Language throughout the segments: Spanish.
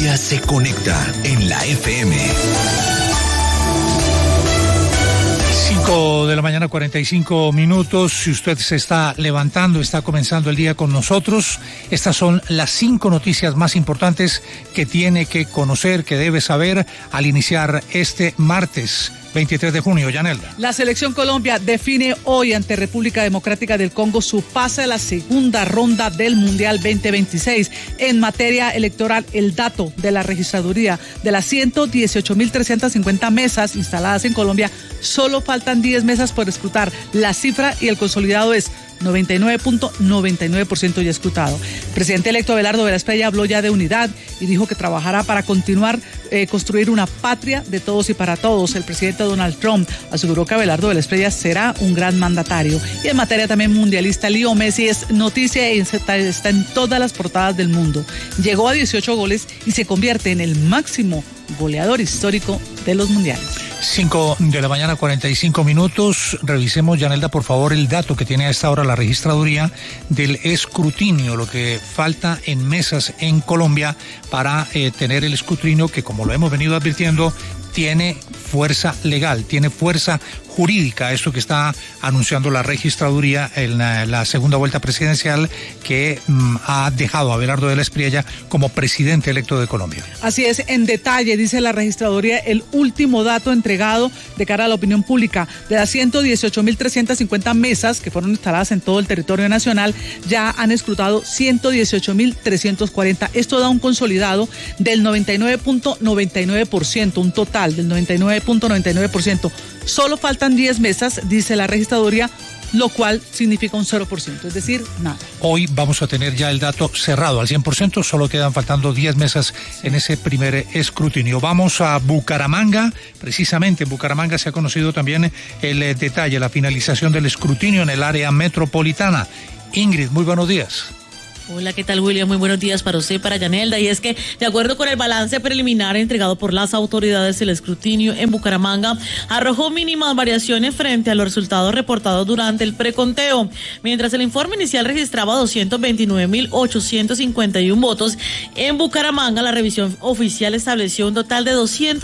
Colombia se conecta en la FM. 5 de la mañana, 45 minutos. Si usted se está levantando, está comenzando el día con nosotros, estas son las 5 noticias más importantes que tiene que conocer, que debe saber al iniciar este martes 23 de junio, Yanelda. La Selección Colombia define hoy ante República Democrática del Congo su pase a la segunda ronda del Mundial 2026. En materia electoral, el dato de la registraduría de las 118.350 mesas instaladas en Colombia, solo faltan 10 mesas por escrutar. La cifra y el consolidado es 99.99% ya escrutado. El presidente electo Abelardo de la Espriella habló ya de unidad y dijo que trabajará para continuar construir una patria de todos y para todos. El presidente Donald Trump aseguró que Abelardo de la Espriella será un gran mandatario. Y en materia también mundialista, Leo Messi es noticia y está en todas las portadas del mundo. Llegó a 18 goles y se convierte en el máximo goleador histórico de los mundiales. 5 de la mañana, 45 minutos. Revisemos, Yanelda, por favor, el dato que tiene a esta hora la registraduría del escrutinio, lo que falta en mesas en Colombia para tener el escrutinio que, como lo hemos venido advirtiendo, tiene fuerza legal, tiene fuerza jurídica, esto que está anunciando la registraduría en la segunda vuelta presidencial que ha dejado a Abelardo de la Espriella como presidente electo de Colombia. Así es, en detalle, dice la registraduría, el último dato entregado de cara a la opinión pública. De las 118.350 mesas que fueron instaladas en todo el territorio nacional, ya han escrutado 118.340. Esto da un consolidado del 99.99%, un total del 99.99%. Solo faltan 10 mesas, dice la registraduría, lo cual significa un 0%, es decir, nada. Hoy vamos a tener ya el dato cerrado al 100%, solo quedan faltando 10 mesas en ese primer escrutinio. Vamos a Bucaramanga, precisamente en Bucaramanga se ha conocido también el detalle, la finalización del escrutinio en el área metropolitana. Ingrid, muy buenos días. Hola, ¿qué tal, William? Muy buenos días para usted y para Yanelda. Y es que, de acuerdo con el balance preliminar entregado por las autoridades, el escrutinio en Bucaramanga arrojó mínimas variaciones frente a los resultados reportados durante el preconteo. Mientras el informe inicial registraba 229.851 votos, en Bucaramanga la revisión oficial estableció un total de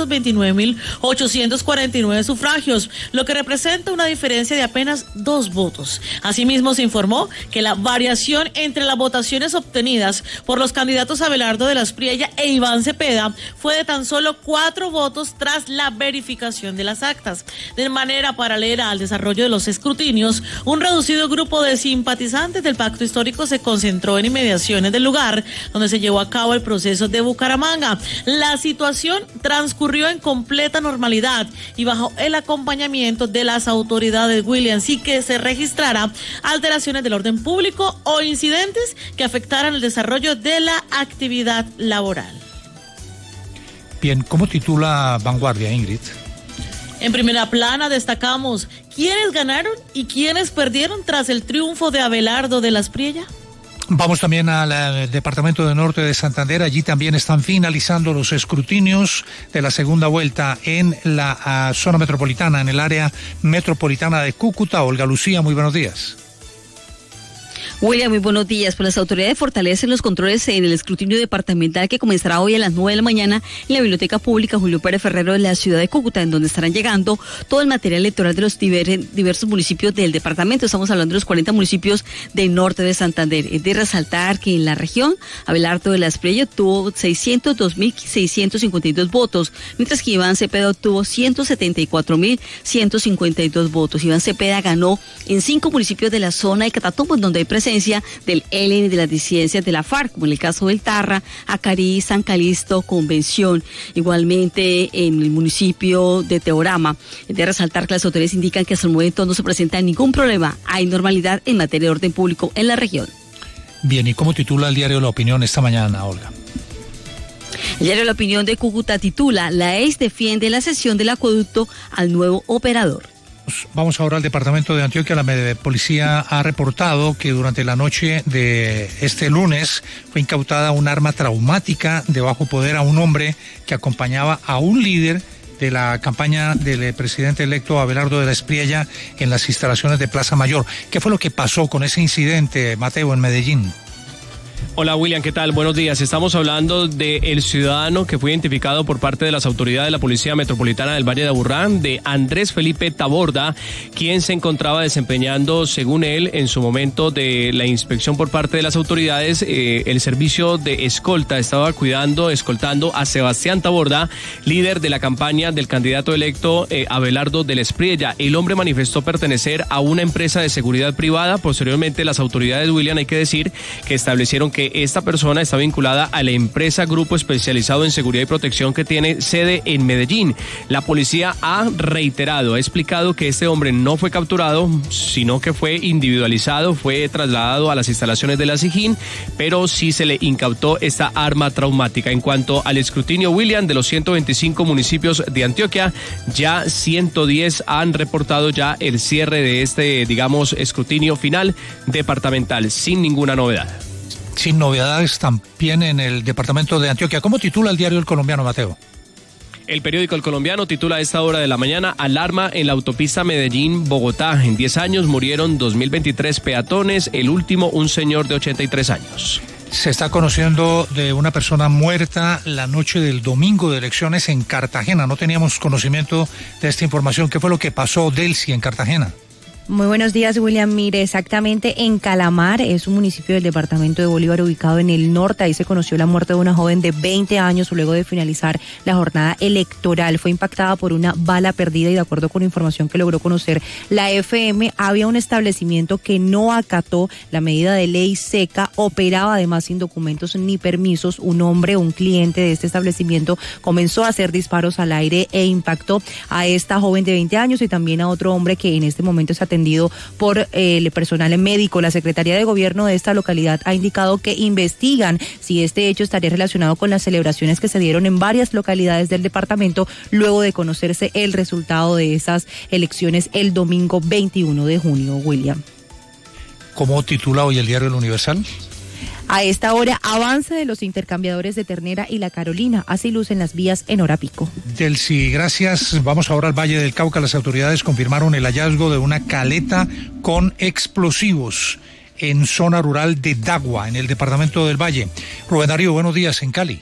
229.849 sufragios, lo que representa una diferencia de apenas 2 votos. Asimismo, se informó que la variación entre la votación obtenidas por los candidatos Abelardo de la Espriella e Iván Cepeda fue de tan solo 4 votos tras la verificación de las actas. De manera paralela al desarrollo de los escrutinios, un reducido grupo de simpatizantes del pacto histórico se concentró en inmediaciones del lugar donde se llevó a cabo el proceso de Bucaramanga. La situación transcurrió en completa normalidad y bajo el acompañamiento de las autoridades, William, sin que se registrara alteraciones del orden público o incidentes que afectaran el desarrollo de la actividad laboral. Bien, ¿cómo titula Vanguardia, Ingrid? En primera plana destacamos quiénes ganaron y quiénes perdieron tras el triunfo de Abelardo de la Espriella. Vamos también al departamento de Norte de Santander. Allí también están finalizando los escrutinios de la segunda vuelta en la zona metropolitana, en el área metropolitana de Cúcuta. Olga Lucía, muy buenos días. William, muy buenos días. Pues las autoridades fortalecen los controles en el escrutinio departamental que comenzará hoy a las 9 de la mañana en la Biblioteca Pública Julio Pérez Ferrero de la ciudad de Cúcuta, en donde estarán llegando todo el material electoral de los diversos municipios del departamento. Estamos hablando de los 40 municipios del norte de Santander. Es de resaltar que en la región, Abelardo de la Espriella obtuvo 602.652 votos, mientras que Iván Cepeda obtuvo 174.152 votos. Iván Cepeda ganó en 5 municipios de la zona de Catatumbo, donde hay presencia del ELN y de las disidencias de la FARC, como en el caso del Tarra, Acarí, San Calixto, Convención. Igualmente en el municipio de Teorama. Es de resaltar que las autoridades indican que hasta el momento no se presenta ningún problema. Hay normalidad en materia de orden público en la región. Bien, ¿y cómo titula el diario La Opinión esta mañana, Olga? El diario La Opinión de Cúcuta titula: La ES defiende la cesión del acueducto al nuevo operador. Vamos ahora al departamento de Antioquia. La policía ha reportado que durante la noche de este lunes fue incautada un arma traumática de bajo poder a un hombre que acompañaba a un líder de la campaña del presidente electo Abelardo de la Espriella en las instalaciones de Plaza Mayor. ¿Qué fue lo que pasó con ese incidente, Mateo, en Medellín? Hola William, ¿qué tal? Buenos días. Estamos hablando del ciudadano que fue identificado por parte de las autoridades de la Policía Metropolitana del Valle de Aburrá, de Andrés Felipe Taborda, quien se encontraba desempeñando, según él, en su momento de la inspección por parte de las autoridades, el servicio de escolta. Estaba escoltando a Sebastián Taborda, líder de la campaña del candidato electo Abelardo del Espriella. El hombre manifestó pertenecer a una empresa de seguridad privada. Posteriormente, las autoridades, William, hay que decir que establecieron que esta persona está vinculada a la empresa Grupo Especializado en Seguridad y Protección que tiene sede en Medellín. La policía ha explicado que este hombre no fue capturado, sino que fue individualizado, fue trasladado a las instalaciones de la SIJIN, pero sí se le incautó esta arma traumática. En cuanto al escrutinio, William, de los 125 municipios de Antioquia, ya 110 han reportado ya el cierre de este, escrutinio final departamental, sin ninguna novedad. Sin novedades también en el departamento de Antioquia. ¿Cómo titula el diario El Colombiano, Mateo? El periódico El Colombiano titula a esta hora de la mañana: alarma en la autopista Medellín-Bogotá. En 10 años murieron 2.023 peatones, el último un señor de 83 años. Se está conociendo de una persona muerta la noche del domingo de elecciones en Cartagena. No teníamos conocimiento de esta información. ¿Qué fue lo que pasó, Delcy, en Cartagena? Muy buenos días, William. Mire, exactamente en Calamar, es un municipio del departamento de Bolívar ubicado en el norte. Ahí se conoció la muerte de una joven de 20 años luego de finalizar la jornada electoral. Fue impactada por una bala perdida y de acuerdo con información que logró conocer la FM, había un establecimiento que no acató la medida de ley seca, operaba además sin documentos ni permisos. Un hombre, un cliente de este establecimiento, comenzó a hacer disparos al aire e impactó a esta joven de 20 años y también a otro hombre que en este momento está atendido por el personal médico. La Secretaría de Gobierno de esta localidad ha indicado que investigan si este hecho estaría relacionado con las celebraciones que se dieron en varias localidades del departamento luego de conocerse el resultado de esas elecciones el domingo 21 de junio, William. ¿Cómo titula hoy el diario El Universal? A esta hora, avance de los intercambiadores de Ternera y La Carolina. Así lucen las vías en hora pico. Delcy, gracias. Vamos ahora al Valle del Cauca. Las autoridades confirmaron el hallazgo de una caleta con explosivos en zona rural de Dagua, en el departamento del Valle. Rubén Darío, buenos días en Cali.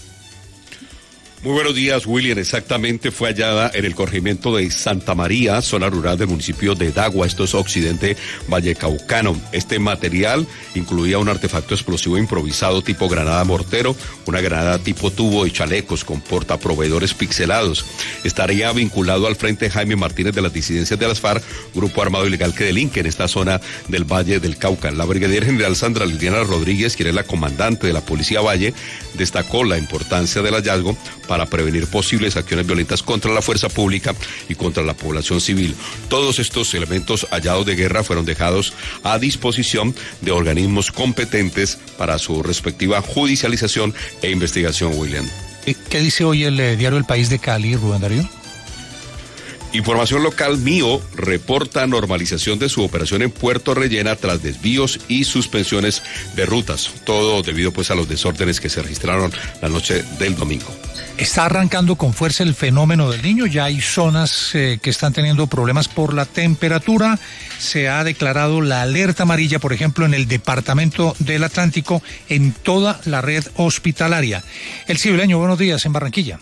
Muy buenos días, William. Exactamente, fue hallada en el corregimiento de Santa María, zona rural del municipio de Dagua, esto es occidente vallecaucano. Este material incluía un artefacto explosivo improvisado tipo granada mortero, una granada tipo tubo y chalecos con portaproveedores pixelados. Estaría vinculado al Frente Jaime Martínez de las disidencias de las FARC, grupo armado ilegal que delinque en esta zona del Valle del Cauca. La brigadier general Sandra Liliana Rodríguez, quien es la comandante de la Policía Valle, destacó la importancia del hallazgo para prevenir posibles acciones violentas contra la fuerza pública y contra la población civil. Todos estos elementos hallados de guerra fueron dejados a disposición de organismos competentes para su respectiva judicialización e investigación, William. ¿Qué dice hoy el diario El País de Cali, Rubén Darío? Información local, Mío reporta normalización de su operación en Puerto Rellena tras desvíos y suspensiones de rutas. Todo debido pues a los desórdenes que se registraron la noche del domingo. Está arrancando con fuerza el fenómeno del Niño. Ya hay zonas que están teniendo problemas por la temperatura. Se ha declarado la alerta amarilla, por ejemplo, en el departamento del Atlántico, en toda la red hospitalaria. El Civileño, buenos días en Barranquilla.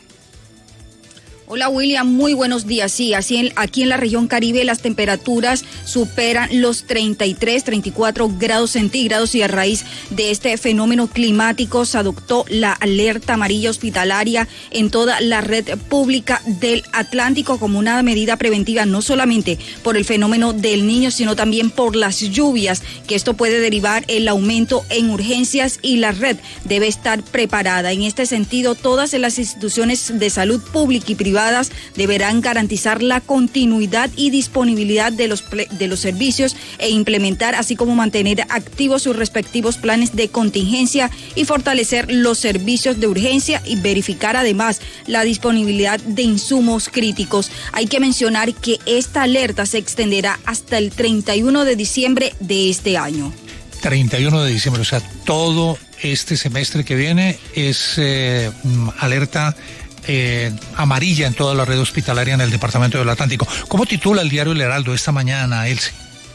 Hola William, muy buenos días. Sí, aquí en la región Caribe las temperaturas superan los 33, 34 grados centígrados y a raíz de este fenómeno climático se adoptó la alerta amarilla hospitalaria en toda la red pública del Atlántico como una medida preventiva no solamente por el fenómeno del Niño, sino también por las lluvias, que esto puede derivar el aumento en urgencias y la red debe estar preparada. En este sentido, todas las instituciones de salud pública y privada deberán garantizar la continuidad y disponibilidad de los servicios e implementar, así como mantener activos sus respectivos planes de contingencia y fortalecer los servicios de urgencia y verificar además la disponibilidad de insumos críticos. Hay que mencionar que esta alerta se extenderá hasta el 31 de diciembre de este año. 31 de diciembre, o sea, todo este semestre que viene es alerta amarilla en toda la red hospitalaria en el departamento del Atlántico. ¿Cómo titula el diario El Heraldo esta mañana, Elsie?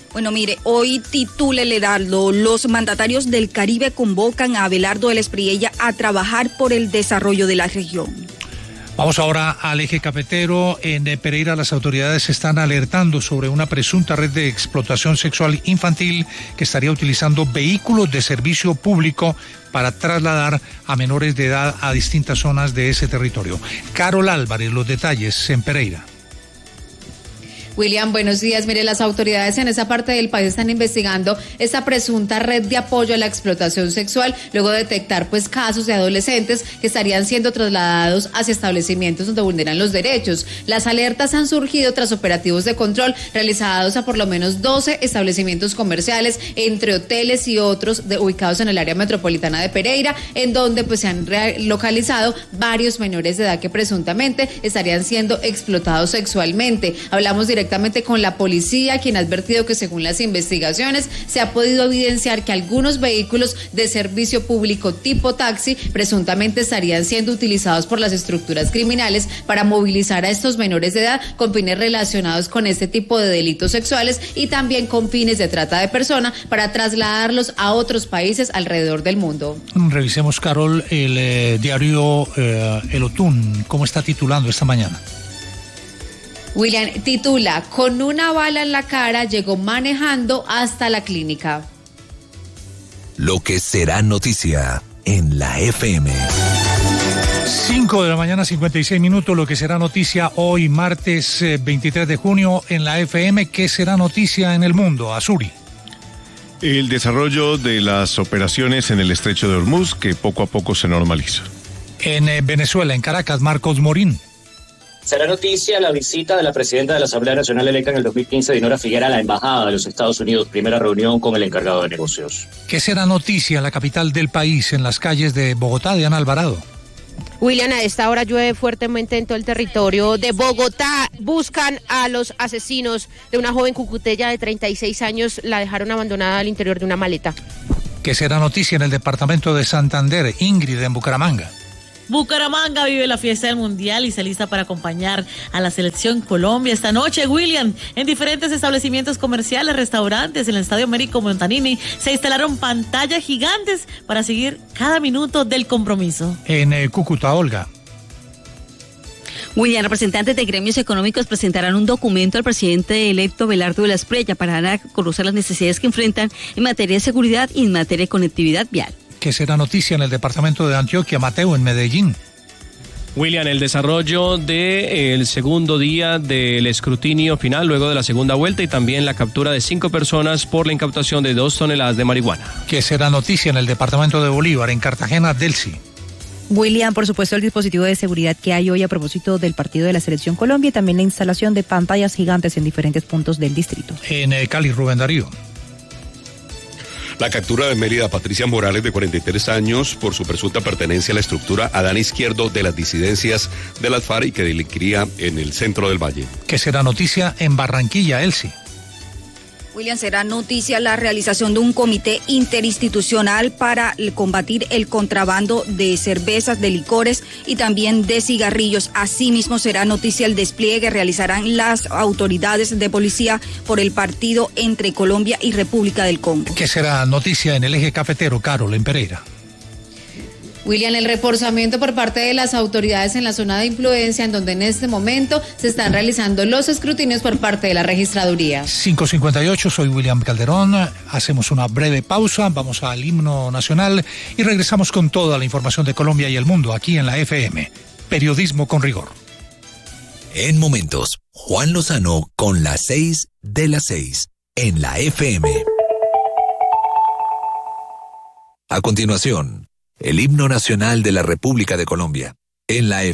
Bueno, mire, hoy titula el Heraldo, los mandatarios del Caribe convocan a Abelardo de la Espriella a trabajar por el desarrollo de la región. Vamos ahora al eje cafetero. En Pereira las autoridades están alertando sobre una presunta red de explotación sexual infantil que estaría utilizando vehículos de servicio público para trasladar a menores de edad a distintas zonas de ese territorio. Carol Álvarez, los detalles en Pereira. William, buenos días. Mire, las autoridades en esa parte del país están investigando esa presunta red de apoyo a la explotación sexual, luego de detectar casos de adolescentes que estarían siendo trasladados hacia establecimientos donde vulneran los derechos. Las alertas han surgido tras operativos de control realizados a por lo menos 12 establecimientos comerciales, entre hoteles y otros ubicados en el área metropolitana de Pereira, en donde se han localizado varios menores de edad que presuntamente estarían siendo explotados sexualmente. Hablamos directamente con la policía, quien ha advertido que según las investigaciones se ha podido evidenciar que algunos vehículos de servicio público tipo taxi presuntamente estarían siendo utilizados por las estructuras criminales para movilizar a estos menores de edad con fines relacionados con este tipo de delitos sexuales y también con fines de trata de personas para trasladarlos a otros países alrededor del mundo. Revisemos, Carol, el diario El Otún. ¿Cómo está titulando esta mañana? William, titula, con una bala en la cara llegó manejando hasta la clínica. Lo que será noticia en la FM. 5 de la mañana, 56 minutos, lo que será noticia hoy, martes 23 de junio en la FM. ¿Qué será noticia en el mundo? Azuri. El desarrollo de las operaciones en el estrecho de Hormuz, que poco a poco se normaliza. En Venezuela, en Caracas, Marcos Morín. Será noticia la visita de la presidenta de la Asamblea Nacional electa en el 2015, Dinora Figuera, a la Embajada de los Estados Unidos. Primera reunión con el encargado de negocios. ¿Qué será noticia en la capital del país, en las calles de Bogotá? Diana Alvarado. William, a esta hora llueve fuertemente en todo el territorio de Bogotá. Buscan a los asesinos de una joven cucuteya de 36 años. La dejaron abandonada al interior de una maleta. ¿Qué será noticia en el departamento de Santander? Ingrid, en Bucaramanga. Bucaramanga vive la fiesta del Mundial y se lista para acompañar a la selección Colombia esta noche. William, en diferentes establecimientos comerciales, restaurantes, en el Estadio Américo Montanini, se instalaron pantallas gigantes para seguir cada minuto del compromiso. En Cúcuta, Olga. William, representantes de gremios económicos presentarán un documento al presidente electo Abelardo de la Espriella para dar a conocer las necesidades que enfrentan en materia de seguridad y en materia de conectividad vial. ¿Qué será noticia en el departamento de Antioquia? Mateo, en Medellín. William, el desarrollo del segundo día del escrutinio final luego de la segunda vuelta y también la captura de 5 personas por la incautación de 2 toneladas de marihuana. ¿Qué será noticia en el departamento de Bolívar? En Cartagena, Delcy. William, por supuesto, el dispositivo de seguridad que hay hoy a propósito del partido de la Selección Colombia y también la instalación de pantallas gigantes en diferentes puntos del distrito. En Cali, Rubén Darío. La captura de Mérida Patricia Morales, de 43 años, por su presunta pertenencia a la estructura Adán Izquierdo de las disidencias de las FARC y que delinquiría en el centro del Valle. ¿Qué será noticia en Barranquilla, Elsie? William, será noticia la realización de un comité interinstitucional para combatir el contrabando de cervezas, de licores y también de cigarrillos. Asimismo, será noticia el despliegue que realizarán las autoridades de policía por el partido entre Colombia y República del Congo. ¿Qué será noticia en el eje cafetero, Carol, en Pereira? William, el reforzamiento por parte de las autoridades en la zona de influencia, en donde en este momento se están realizando los escrutinios por parte de la registraduría. 5:58, soy William Calderón. Hacemos una breve pausa, vamos al himno nacional y regresamos con toda la información de Colombia y el mundo aquí en la FM. Periodismo con rigor. En momentos, Juan Lozano con las 6 de las 6 en la FM. A continuación, el himno nacional de la República de Colombia en la